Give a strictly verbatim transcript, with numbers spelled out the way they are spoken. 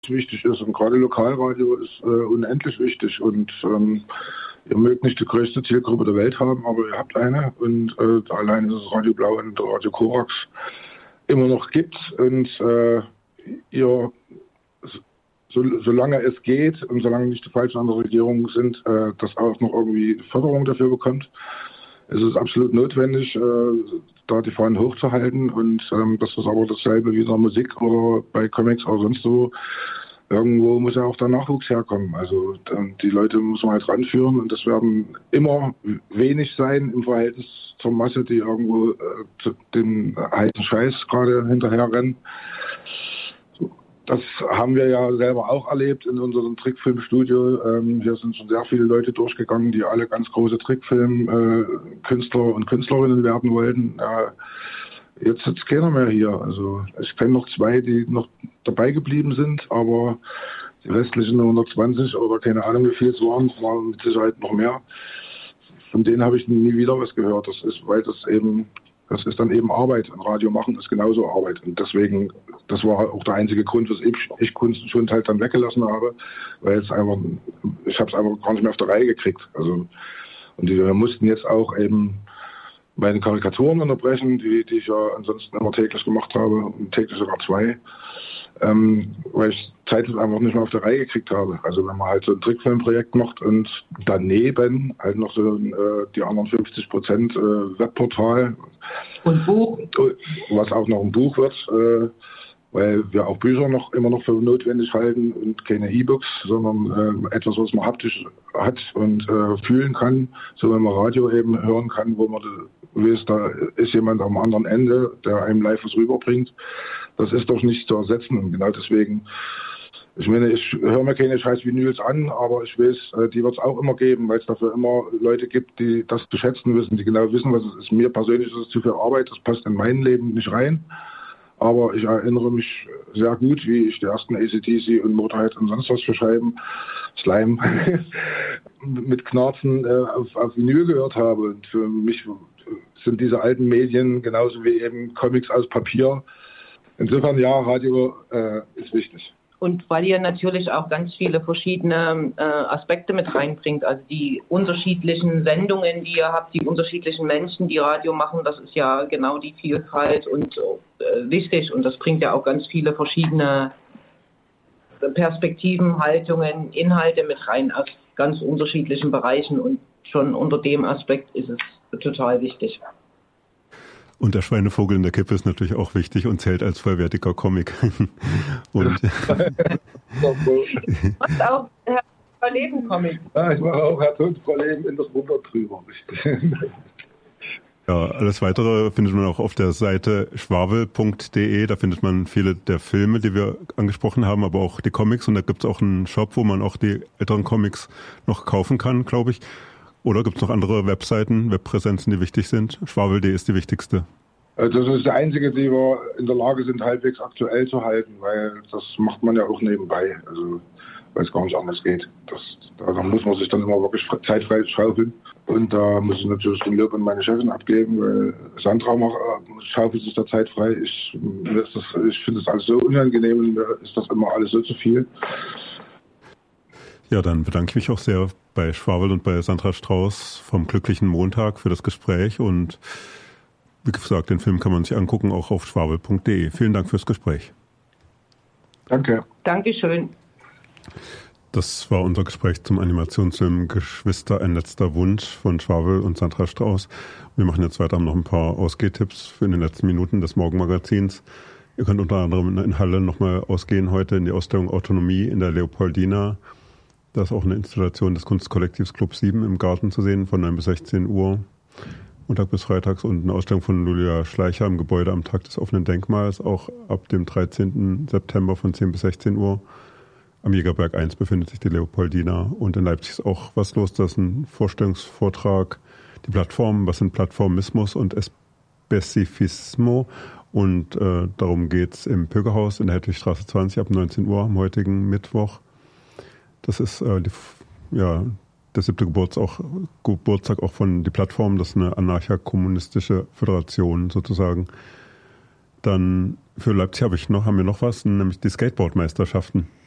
wichtig ist. Und gerade Lokalradio ist äh, unendlich wichtig. Und ähm, ihr mögt nicht die größte Zielgruppe der Welt haben, aber ihr habt eine. Und äh, allein ist es Radio Blau und Radio Korax immer noch gibt. Und äh, ihr, so, solange es geht und solange nicht die falschen anderen Regierungen sind, äh, das auch noch irgendwie Förderung dafür bekommt, es ist absolut notwendig, äh, da die Fahnen hochzuhalten. Und ähm, das ist aber dasselbe wie in der Musik oder bei Comics oder sonst wo. Irgendwo muss ja auch der Nachwuchs herkommen. Also ähm, die Leute muss man halt ranführen und das werden immer wenig sein im Verhältnis zur Masse, die irgendwo äh, zu dem heißen Scheiß gerade hinterherrennen. Das haben wir ja selber auch erlebt in unserem Trickfilmstudio. Ähm, hier sind schon sehr viele Leute durchgegangen, die alle ganz große Trickfilm-Künstler äh, und Künstlerinnen werden wollten. Äh, jetzt sitzt keiner mehr hier. Also ich kenne noch zwei, die noch dabei geblieben sind, aber die restlichen hundertzwanzig oder keine Ahnung wie viel es waren, es waren mit Sicherheit noch mehr. Von denen habe ich nie wieder was gehört. Das ist, weil das eben Das ist dann eben Arbeit. Ein Radio machen ist genauso Arbeit. Und deswegen, das war auch der einzige Grund, was ich, ich Kunstschund halt dann weggelassen habe, weil es einfach, ich habe es einfach gar nicht mehr auf der Reihe gekriegt. Also, und die, wir mussten jetzt auch eben meine Karikaturen unterbrechen, die, die ich ja ansonsten immer täglich gemacht habe, und täglich sogar zwei, ähm, weil ich zeitlich einfach nicht mehr auf der Reihe gekriegt habe. Also wenn man halt so ein Trickfilmprojekt macht und daneben halt noch so äh, die anderen fünfzig Prozent äh, Webportal und Buch, was auch noch ein Buch wird, äh, weil wir auch Bücher noch immer noch für notwendig halten und keine E-Books, sondern äh, etwas, was man haptisch hat und äh, fühlen kann, so wenn man Radio eben hören kann, wo man weiß, da ist jemand am anderen Ende, der einem live was rüberbringt. Das ist doch nicht zu ersetzen und genau deswegen, ich meine, ich höre mir keine scheiß Vinyls an, aber ich weiß, die wird es auch immer geben, weil es dafür immer Leute gibt, die das zu schätzen wissen, die genau wissen, was es ist. Mir persönlich ist es zu viel Arbeit, das passt in mein Leben nicht rein. Aber ich erinnere mich sehr gut, wie ich die ersten A C D C und Motorhead und sonst was für Scheiben, Slime, mit Knarzen äh, auf, auf Vinyl gehört habe. Und für mich sind diese alten Medien genauso wie eben Comics aus Papier. Insofern, ja, Radio äh, ist wichtig. Und weil ihr natürlich auch ganz viele verschiedene äh, Aspekte mit reinbringt, also die unterschiedlichen Sendungen, die ihr habt, die unterschiedlichen Menschen, die Radio machen, das ist ja genau die Vielfalt und äh, wichtig. Und das bringt ja auch ganz viele verschiedene Perspektiven, Haltungen, Inhalte mit rein aus ganz unterschiedlichen Bereichen. Und schon unter dem Aspekt ist es total wichtig. Und der Schweinevogel in der Kippe ist natürlich auch wichtig und zählt als vollwertiger Comic. Und du machst auch Herr Verleben Comic. Ja, ich mache auch Herr Tod Verleben in das Wunder drüber. Ja, alles Weitere findet man auch auf der Seite schwabel punkt de. Da findet man viele der Filme, die wir angesprochen haben, aber auch die Comics. Und da gibt es auch einen Shop, wo man auch die älteren Comics noch kaufen kann, glaube ich. Oder gibt es noch andere Webseiten, Webpräsenzen, die wichtig sind? schwabel punkt de ist die wichtigste. Das ist die einzige, die wir in der Lage sind, halbwegs aktuell zu halten, weil das macht man ja auch nebenbei, also weil es gar nicht anders geht. Das, da muss man sich dann immer wirklich zeitfrei schaufeln. Und da muss ich natürlich den Lob an meine Chefin abgeben, weil Sandra macht, schaufelt sich da Zeit frei. Ich, ich finde das alles so unangenehm und mir ist das immer alles so zu viel. Ja, dann bedanke ich mich auch sehr bei Schwabel und bei Sandra Strauß vom Glücklichen Montag für das Gespräch. Und wie gesagt, den Film kann man sich angucken, auch auf schwabel punkt de. Vielen Dank fürs Gespräch. Danke. Dankeschön. Das war unser Gespräch zum Animationsfilm Geschwister, ein letzter Wunsch von Schwabel und Sandra Strauß. Wir machen jetzt weiter noch ein paar Ausgehtipps für in den letzten Minuten des Morgenmagazins. Ihr könnt unter anderem in Halle nochmal ausgehen heute in die Ausstellung Autonomie in der Leopoldina. Da ist auch eine Installation des Kunstkollektivs Club sieben im Garten zu sehen von neun bis sechzehn Uhr, Montag bis Freitags, und eine Ausstellung von Julia Schleicher im Gebäude am Tag des offenen Denkmals, auch ab dem dreizehnten September von zehn bis sechzehn Uhr. Am Jägerberg eins befindet sich die Leopoldina, und in Leipzig ist auch was los. Das ist ein Vorstellungsvortrag, die Plattformen, was sind Plattformismus und Espezifismo, und äh, darum geht's im Pögerhaus in der Hedwigstraße zwanzig ab neunzehn Uhr am heutigen Mittwoch. Das ist äh, die, ja, der siebte Geburtstag auch, Geburtstag auch von die Plattform. Das ist eine anarcha-kommunistische Föderation sozusagen. Dann für Leipzig habe ich noch, haben wir noch was, nämlich die Skateboard-Meisterschaften.